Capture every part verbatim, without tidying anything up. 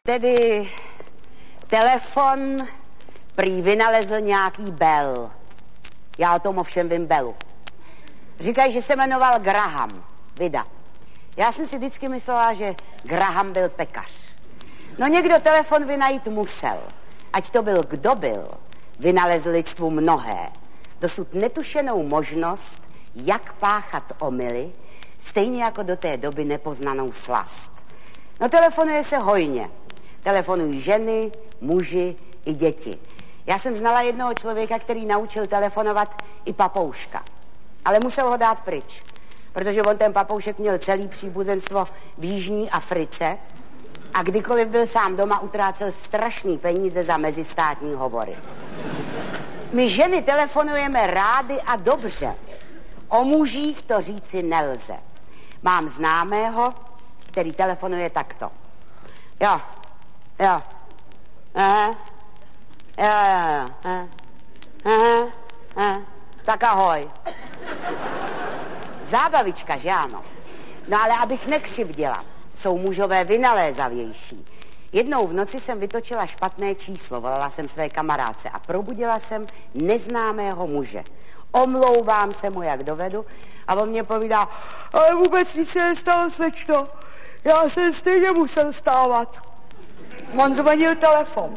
Tedy telefon prý vynalezl nějaký Bell. Já o tom ovšem vím Bellu. Říkají, že se jmenoval Graham. Vida. Já jsem si vždycky myslela, že Graham byl pekař. No někdo telefon vynajít musel. Ať to byl kdo byl, vynalezl lidstvu mnohé. Dosud netušenou možnost, jak páchat omyly, stejně jako do té doby nepoznanou slast. No telefonuje se hojně. Telefonují ženy, muži i děti. Já jsem znala jednoho člověka, který naučil telefonovat i papouška. Ale musel ho dát pryč, protože on ten papoušek měl celý příbuzenstvo v Jižní Africe a kdykoliv byl sám doma, utrácel strašný peníze za mezistátní hovory. My ženy telefonujeme rády a dobře. O mužích to říci nelze. Mám známého, který telefonuje takto. Jo, jo, aha, jo, jo, jo, aha, aha, tak ahoj. Zábavička, že ano? No ale abych nekřivděla, jsou mužové vynalézavější. Jednou v noci jsem vytočila špatné číslo, volala jsem své kamarádce a probudila jsem neznámého muže. Omlouvám se mu, jak dovedu, a on mě povídá, ale vůbec nic se nestalo, slečno. Já jsem stejně musel stávat. On zvonil telefon.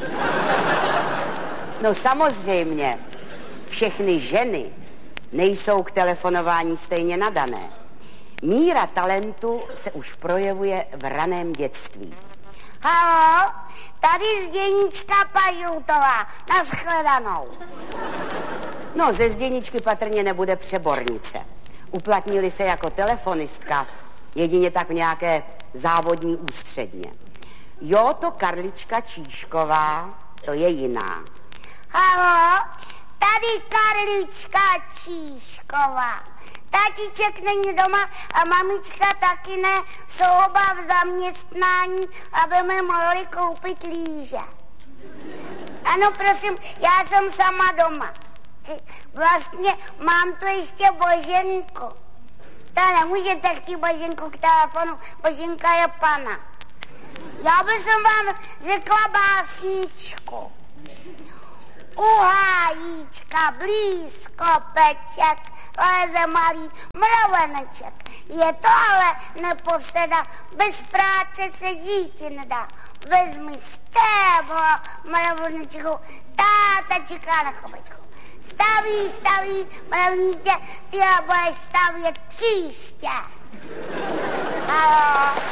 No samozřejmě, všechny ženy nejsou k telefonování stejně nadané. Míra talentu se už projevuje v raném dětství. Haló, tady Zděníčka Pažoutová, nashledanou. No, ze Zděničky patrně nebude přebornice. Uplatnili se jako telefonistka jedině tak v nějaké závodní ústředně. Jo, to Karlička Číšková, to je jiná. Haló, tady Karlička Číšková. Tatíček není doma a mamička taky ne, jsou oba v zaměstnání, aby mi mohli koupit líže. Ano, prosím, já jsem sama doma. Vlastně mám tu ještě Boženku. Ta nemůžete chtít Boženku k telefonu, Boženka je pana. Já bych vám řekla básničku. U hájíčka blízko peček leze malý mraveneček. Je to ale neposeda, bez práce se žít nedá. Vezmi stéblo mravenečku, táta čeká na chovečku. Staví, staví, mravníče, ty budeš stavět příště. Haló.